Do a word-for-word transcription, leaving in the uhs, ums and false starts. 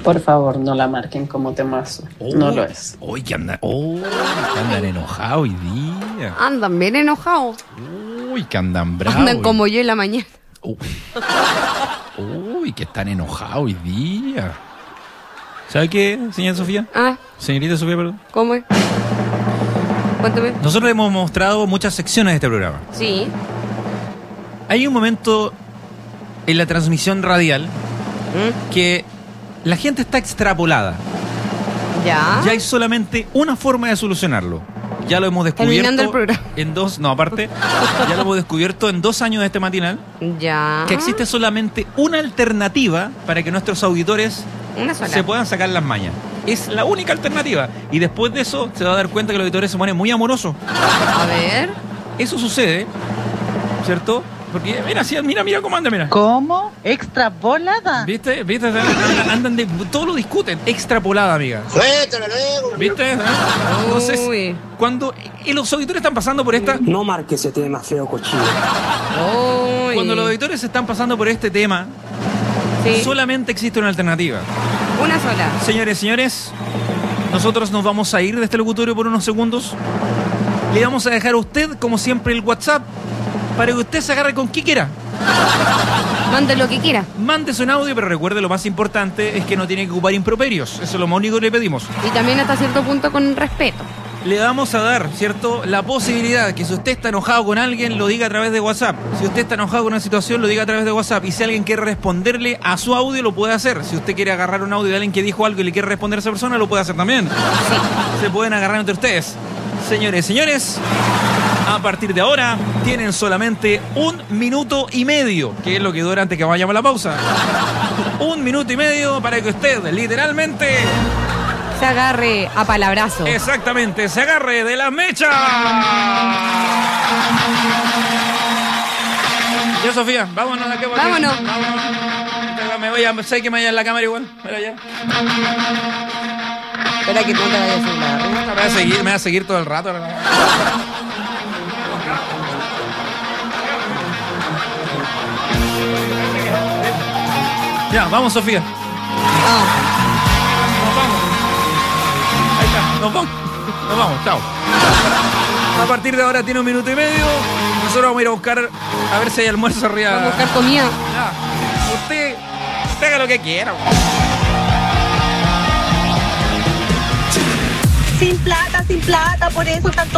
Por favor, no la marquen como temazo. Oh, no lo es. Uy, que andan, oh, que andan enojados hoy día. Andan bien enojados. Uy, que andan bravos. Andan como yo en la mañana. Uy. Uy, que están enojados hoy día. ¿Sabe qué, señora Sofía? Ah, Señorita Sofía, perdón. ¿cómo es? Cuéntame. Nosotros hemos mostrado muchas secciones de este programa. Sí. Hay un momento en la transmisión radial ¿Mm? que la gente está extrapolada. Ya. Ya hay solamente una forma de solucionarlo. Ya lo hemos descubierto. Terminando el programa. En dos, no, aparte, ya lo hemos descubierto en dos años de este matinal. Ya. Que existe solamente una alternativa para que nuestros auditores Una sola. se puedan sacar las mañas. Es la única alternativa. Y después de eso se va a dar cuenta que los auditores se ponen muy amorosos. A ver. Eso sucede, ¿cierto? Porque, mira, sí, mira, mira cómo anda, mira. ¿Cómo? ¿Extrapolada? ¿Viste? ¿Viste? Andan, andan de, todo lo discuten. Extrapolada, amiga. Suéltalo luego. ¿Viste? Entonces, Uy. cuando y los auditores están pasando por esta... No marque ese tema feo, cochino. Uy. Cuando los auditores están pasando por este tema, Sí. solamente existe una alternativa. Una sola. Señores, señores, nosotros nos vamos a ir de este locutorio por unos segundos. Le vamos a dejar a usted, como siempre, el WhatsApp para que usted se agarre con quien quiera. Mande lo que quiera. Mándese un audio, pero recuerde, lo más importante es que no tiene que ocupar improperios. Eso es lo único que le pedimos. Y también hasta cierto punto con respeto. Le vamos a dar, ¿cierto?, la posibilidad que si usted está enojado con alguien, lo diga a través de WhatsApp. Si usted está enojado con una situación, lo diga a través de WhatsApp. Y si alguien quiere responderle a su audio, lo puede hacer. Si usted quiere agarrar un audio de alguien que dijo algo y le quiere responder a esa persona, lo puede hacer también. Se pueden agarrar entre ustedes. Señores, señores, a partir de ahora tienen solamente un minuto y medio, que es lo que dura antes que vayamos a la pausa. Un minuto y medio para que usted, literalmente... Se agarre a palabrazo. Exactamente, se agarre de la mecha. Ya, Sofía, vámonos de aquí. por aquí. Vámonos. Vámonos. Me voy a... Sé que me vaya en la cámara igual. Mira ya. Espera que no te vayas a hacer nada. Me va a seguir, me va a seguir todo el rato. Ya, vamos, Sofía. Ah, Nos vamos. Ahí está, nos vamos. Nos vamos, chao. A partir de ahora tiene un minuto y medio. Nosotros vamos a ir a buscar a ver si hay almuerzo arriba. vamos a buscar comida. Ya. Usted, usted haga lo que quiera. Sin plata, sin plata, por eso tanto